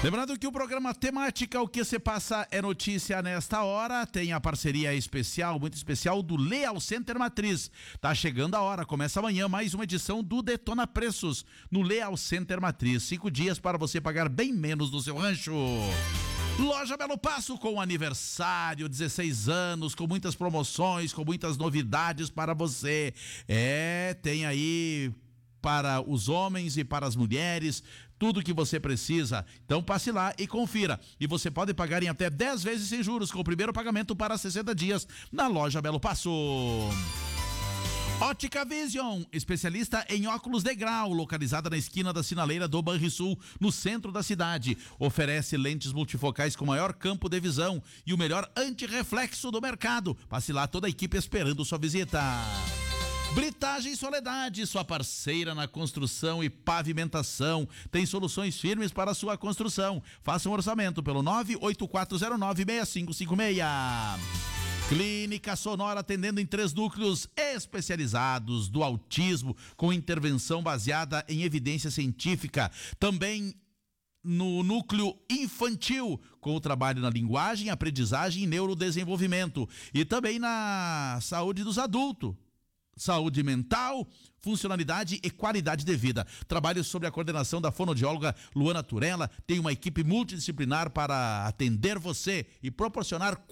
Lembrando que o programa Temática, o que se passa é notícia nesta hora, tem a parceria especial, muito especial, do Leal Center Matriz. Tá chegando a hora, começa amanhã mais uma edição do Detona Preços no Leal Center Matriz. 5 dias para você pagar bem menos no seu rancho. Loja Belo Passo com aniversário, 16 anos, com muitas promoções, com muitas novidades para você. Tem aí para os homens e para as mulheres, tudo que você precisa. Então passe lá e confira. E você pode pagar em até 10 vezes sem juros, com o primeiro pagamento para 60 dias na Loja Belo Passo. Ótica Vision, especialista em óculos de grau, localizada na esquina da Sinaleira do Banrisul, no centro da cidade. Oferece lentes multifocais com maior campo de visão e o melhor antirreflexo do mercado. Passe lá, toda a equipe esperando sua visita. Britagem Soledade, sua parceira na construção e pavimentação. Tem soluções firmes para a sua construção. Faça um orçamento pelo 984096556. Clínica Sonora, atendendo em 3 núcleos especializados do autismo, com intervenção baseada em evidência científica. Também no núcleo infantil, com o trabalho na linguagem, aprendizagem e neurodesenvolvimento. E também na saúde dos adultos. Saúde mental, funcionalidade e qualidade de vida. Trabalho sob a coordenação da fonoaudióloga Luana Turella. Tem uma equipe multidisciplinar para atender você e proporcionar